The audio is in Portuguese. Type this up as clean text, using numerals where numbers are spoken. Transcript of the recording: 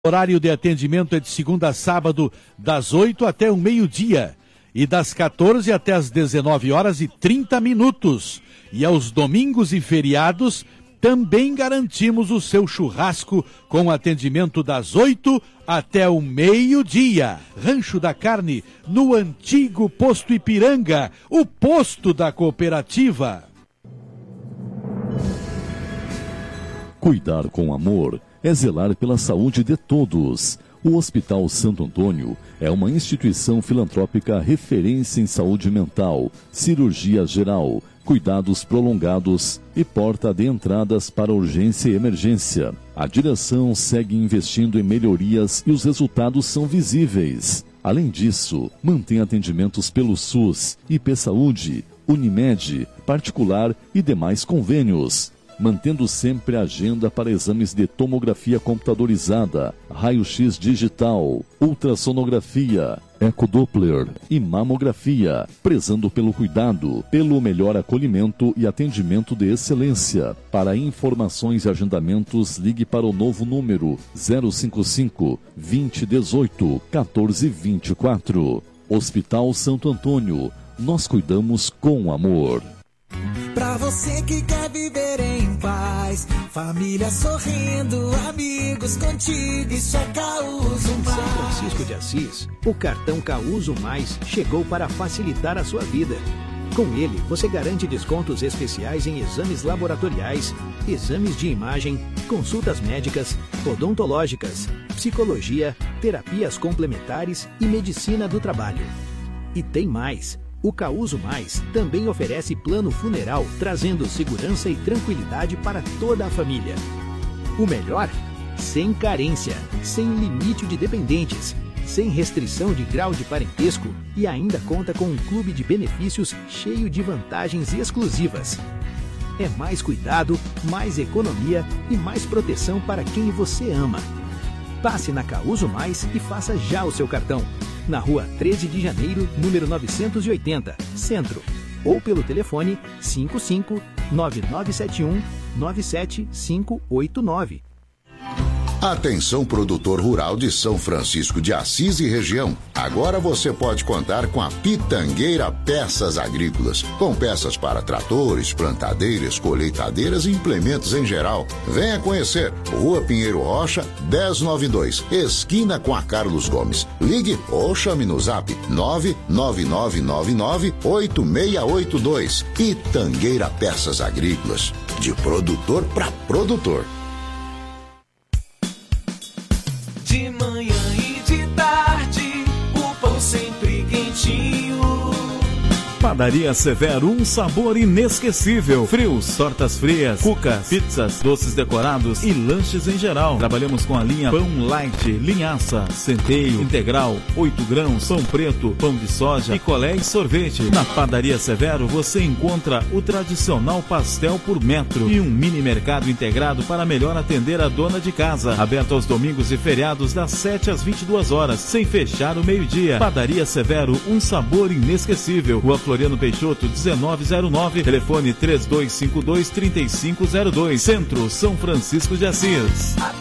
Horário de atendimento é de segunda a sábado, das 8 até o meio-dia e das 14 até as 19h30. E aos domingos e feriados também garantimos o seu churrasco com atendimento das 8 até o meio-dia. Rancho da Carne, no antigo Posto Ipiranga, o posto da cooperativa. Cuidar com amor é zelar pela saúde de todos. O Hospital Santo Antônio é uma instituição filantrópica referência em saúde mental, cirurgia geral, cuidados prolongados e porta de entradas para urgência e emergência. A direção segue investindo em melhorias e os resultados são visíveis. Além disso, mantém atendimentos pelo SUS, IP Saúde, Unimed, particular e demais convênios, mantendo sempre a agenda para exames de tomografia computadorizada, raio-x digital, ultrassonografia, ecodoppler e mamografia, prezando pelo cuidado, pelo melhor acolhimento e atendimento de excelência. Para informações e agendamentos, ligue para o novo número 055 2018 1424. Hospital Santo Antônio, nós cuidamos com amor. Pra você que quer viver em paz, família sorrindo, amigos contigo, isso é Causo Mais. São Francisco de Assis, o cartão Causo Mais chegou para facilitar a sua vida. Com ele, você garante descontos especiais em exames laboratoriais, exames de imagem, consultas médicas, odontológicas, psicologia, terapias complementares e medicina do trabalho. E tem mais. O Causo Mais também oferece plano funeral, trazendo segurança e tranquilidade para toda a família. O melhor? Sem carência, sem limite de dependentes, sem restrição de grau de parentesco e ainda conta com um clube de benefícios cheio de vantagens exclusivas. É mais cuidado, mais economia e mais proteção para quem você ama. Passe na Causo Mais e faça já o seu cartão. Na rua 13 de janeiro, número 980, Centro. Ou pelo telefone 55 9971 97589. Atenção, produtor rural de São Francisco de Assis e região. Agora você pode contar com a Pitangueira Peças Agrícolas, com peças para tratores, plantadeiras, colheitadeiras e implementos em geral. Venha conhecer. Rua Pinheiro Rocha, 1092, esquina com a Carlos Gomes. Ligue ou chame no zap 999998682. Pitangueira Peças Agrícolas, de produtor para produtor. De manhã e de tarde, o pão sempre quentinho. Padaria Severo, um sabor inesquecível. Frios, tortas frias, cucas, pizzas, doces decorados e lanches em geral. Trabalhamos com a linha Pão Light, linhaça, centeio, integral, 8 grãos, pão preto, pão de soja, picolé e sorvete. Na Padaria Severo você encontra o tradicional pastel por metro e um mini mercado integrado para melhor atender a dona de casa. Aberto aos domingos e feriados das 7 às 22 horas, sem fechar o meio-dia. Padaria Severo, um sabor inesquecível. Rua Floriano Peixoto, 1909, telefone 3252-3502, Centro, São Francisco de Assis.